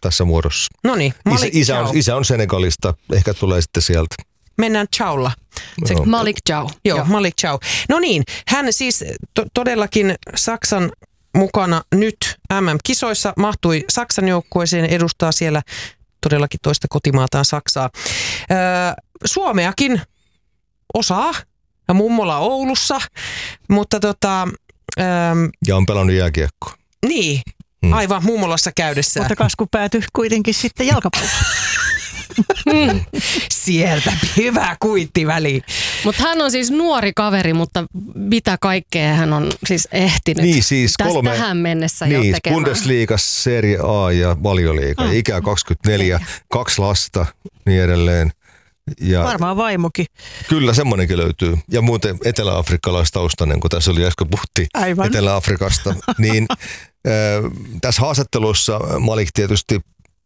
tässä muodossa. No niin, Isä on Senegalista, ehkä tulee sitten sieltä. Mennään Chaulla. Malik Chow. Joo, Malik Chow. No niin, hän siis todellakin Saksan mukana nyt MM-kisoissa mahtui Saksan joukkueeseen, edustaa siellä todellakin toista kotimaataan Saksaa. Suomeakin osaa, ja mummola Oulussa, mutta ja on pelannut jääkiekkoa. Niin, aivan mummolassa käydessä. Mutta kasku päätyi kuitenkin sitten jalkapalloon. Sieltä hyvä kuitti väliin. Mutta hän on siis nuori kaveri, mutta mitä kaikkea hän on siis ehtinyt niin, siis tähän mennessä jo tekemään. Bundesliga, Serie A ja Valioliiga. Ikä 24, 2 lasta, niin edelleen. Ja varmaan vaimokin. Kyllä, semmoinenkin löytyy. Ja muuten etelä-afrikkalaistaustainen, kun tässä oli äsken puhuttiin Etelä-Afrikasta. Niin tässä haastattelussa Malik tietysti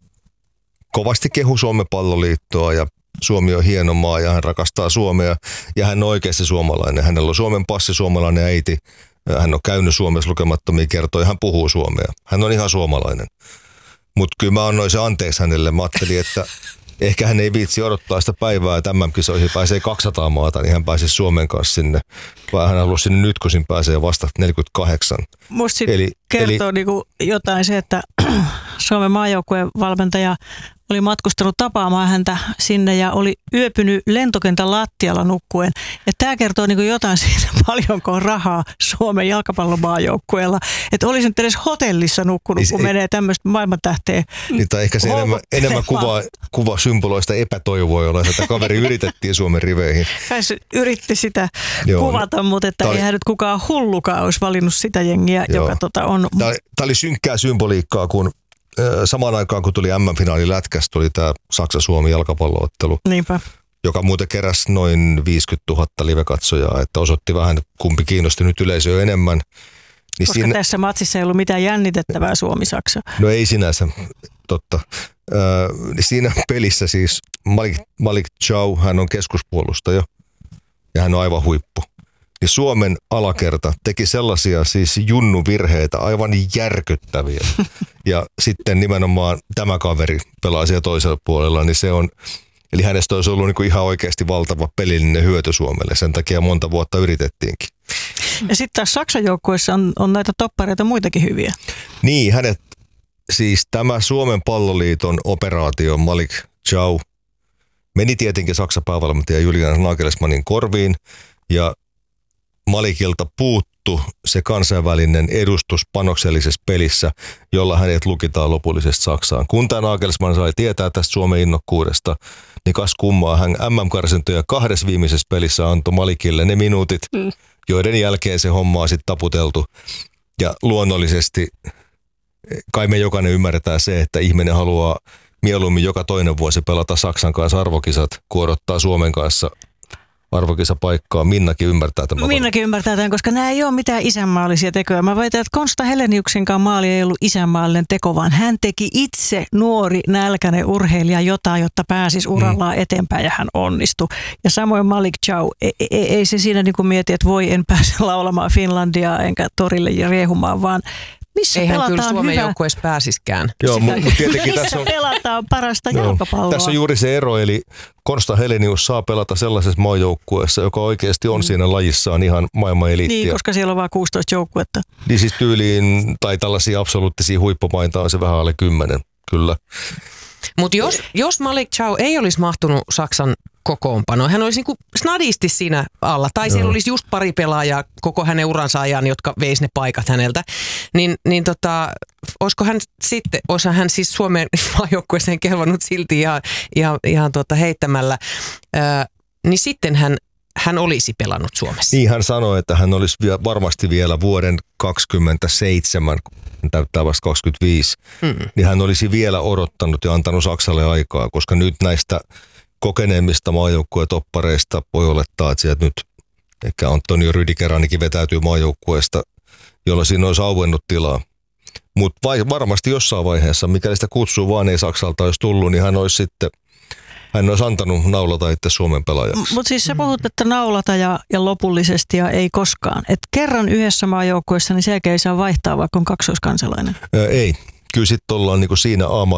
kovasti kehu Suomen palloliittoa ja Suomi on hieno maa ja hän rakastaa Suomea ja hän on oikeasti suomalainen. Hänellä on Suomen passi, suomalainen äiti. Hän on käynyt Suomessa lukemattomia kertoja, hän puhuu suomea. Hän on ihan suomalainen. Mutta kyllä mä annoin se anteeksi hänelle. Mä ajattelin, että ehkä hän ei viitsi odottaa sitä päivää, että MM-kisoihin pääsee 200 maata, niin hän pääsisi Suomen kanssa sinne. Vaan hän halusi sinne nyt, kun siinä pääsee vasta 48. Musta kertoo niinku jotain se, että Suomen maajoukkueen valmentaja oli matkustanut tapaamaan häntä sinne ja oli yöpynyt lentokentän lattialla nukkuen. Ja tämä kertoo niinku jotain siitä, paljonko on rahaa Suomen jalkapallomaajoukkueella. Että olisi nyt edes hotellissa nukkunut, kun menee tämmöistä maailmantähteä. Niin, tai ehkä se enemmän kuva symboloista epätoivoa, jolla sitä kaveri yritettiin Suomen riveihin. Kai se yritti sitä kuvata, mutta että eihän nyt kukaan hullukaan olisi valinnut sitä jengiä, joka on. Tämä oli synkkää symboliikkaa, kun samaan aikaan, kun tuli MM-finaali lätkästä, tuli tämä Saksa-Suomi jalkapalloottelu. Niinpä. Joka muuten keräsi noin 50 000 live-katsojaa, että osoitti vähän, kumpi kiinnosti nyt yleisöä enemmän. Niin koska tässä matsissa ei ollut mitään jännitettävää Suomi-Saksa. No ei sinänsä, totta. Siinä pelissä siis Malik Chow, hän on keskuspuolustaja ja hän on aivan huippu. Niin Suomen alakerta teki sellaisia siis junnuvirheitä, aivan järkyttäviä. Ja sitten nimenomaan tämä kaveri pelaa siellä toisella puolella, niin se on, eli hänestä olisi ollut niinku ihan oikeasti valtava pelillinen hyöty Suomelle. Sen takia monta vuotta yritettiinkin. Ja sitten taas Saksan joukkueessa on näitä toppareita muitakin hyviä. Niin, siis tämä Suomen palloliiton operaatio Malik Chow meni tietenkin Saksan päävalmentaja Julian Nagelsmannin korviin ja Malikilta puuttu se kansainvälinen edustus panoksellisessa pelissä, jolla hänet lukitaan lopullisesti Saksaan. Kun tämä Nagelsmann sai tietää tästä Suomen innokkuudesta, niin kas kummaa hän MM-karsintoja 2 viimeisessä pelissä antoi Malikille ne minuutit, joiden jälkeen se homma on sitten taputeltu. Ja luonnollisesti kai me jokainen ymmärretään se, että ihminen haluaa mieluummin joka toinen vuosi pelata Saksan kanssa arvokisat, kun odottaa Suomen kanssa arvokisapaikkaa. Minnakin ymmärtää tämän. Minnakin ymmärtää tämän, koska nämä ei ole mitään isänmaallisia tekoja. Mä väitän, että Konsta Heleniuksenkaan maali ei ollut isänmaallinen teko, vaan hän teki itse nuori nälkäinen urheilija jotain, jotta pääsisi urallaan eteenpäin ja hän onnistui. Ja samoin Malik Chow, ei se siinä niin kuin mieti, että voi en pääse laulamaan Finlandia enkä torille riehumaan, vaan missä eihän pelataan kyllä Suomen hyvä. joukkueessa pääsiskään. Joo, mutta tietenkin missä tässä on, pelataan parasta jalkapalloa. Tässä on juuri se ero, eli Konsta Helenius saa pelata sellaisessa maajoukkueessa, joka oikeasti on siinä lajissaan ihan maailman eliittiä. Niin, koska siellä on vain 16 joukkuetta. Niin siis tyyliin, tai tällaisia absoluuttisia huippumaita on se vähän alle 10, kyllä. Mutta jos Malik Chow ei olisi mahtunut Saksan kokoonpanoon, hän olisi niinku snadisti siinä alla, tai siellä olisi just pari pelaajaa koko hänen uransa ajan, jotka veisi ne paikat häneltä, niin olisiko hän siis Suomen maajoukkueeseen kelvannut silti ihan heittämällä, niin sitten hän olisi pelannut Suomessa. Niin hän sanoi, että hän olisi varmasti vielä vuoden 27, täyttää vasta 25, niin hän olisi vielä odottanut ja antanut Saksalle aikaa, koska nyt näistä kokeneemmista maajoukkuetoppareista voi olettaa, että sieltä nyt ehkä Antonio Rüdiger ainakin vetäytyy maajoukkueesta, jolla siinä olisi auennut tilaa. Mutta varmasti jossain vaiheessa, mikäli sitä kutsua vaan ei Saksalta olisi tullut, niin hän olisi antanut naulata itse Suomen pelaajaksi. Mutta siis sä puhut, että naulata ja lopullisesti ja ei koskaan. Et kerran yhdessä maajoukkueessa, niin sen jälkeen ei saa vaihtaa, vaikka on kaksoiskansalainen. Ei. Kyllä sitten ollaan niinku siinä